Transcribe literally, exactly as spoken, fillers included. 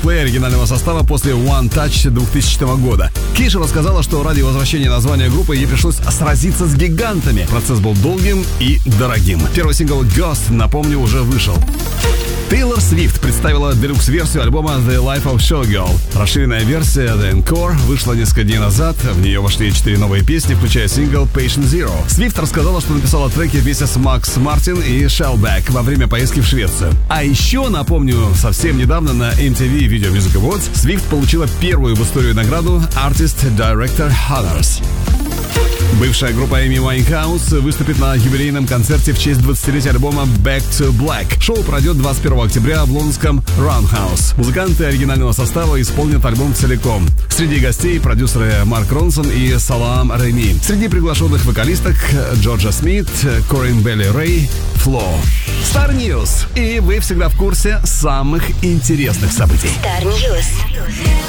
геймплея оригинального состава после One Touch двухтысячного года. Кейша рассказала, что ради возвращения названия группы ей пришлось сразиться с гигантами. Процесс был долгим и дорогим. Первый сингл Ghost, напомню, уже вышел. Тейлор Свифт представила делюкс-версию альбома The Life of Showgirl. Расширенная версия The Encore вышла несколько дней назад. В нее вошли четыре новые песни, включая сингл Patient Zero. Свифт рассказала, что написала треки вместе с Макс Мартин и Shellback во время поездки в Швецию. А еще, напомню, совсем недавно на эм ти ви Video Music Awards Свифт получила первую в истории награду Artist Director Honors. Бывшая группа Эми Уайнхаус выступит на юбилейном концерте в честь двадцатилетия альбома Back to Black. Шоу пройдет двадцать первого октября в лондонском Roundhouse. Музыканты оригинального состава исполнят альбом целиком. Среди гостей продюсеры Марк Ронсон и Салам Реми. Среди приглашенных вокалисток Джорджа Смит, Корин Белли Рэй, Фло. Star News. И вы всегда в курсе самых интересных событий. Star News.